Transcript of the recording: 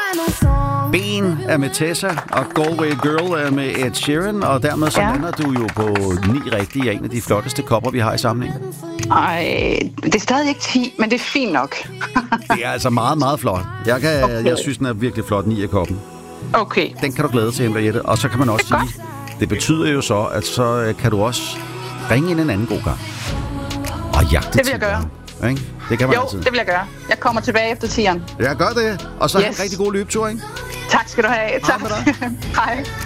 Ben er med Tessa, og Galway Girl er med Ed Sheeran, og dermed så lander du jo på 9 rigtige af en af de flotteste kopper, vi har i samlingen. Ej, det er stadig ikke 10, men det er fint nok. Det er altså meget, meget flot. Jeg synes, den er virkelig flot, 9 af koppen. Okay. Den kan du glæde til, Henriette. Og så kan man også sige, det betyder jo så, at så kan du også ringe ind en anden god gang. Og jagte. Det vil jeg gøre. Ikke? Det kan man altid. Det vil jeg gøre. Jeg kommer tilbage efter 10'eren. Jeg gør det. Og så have en rigtig god løbetur, ikke? Tak skal du have. Tak. Hej med dig. Hej.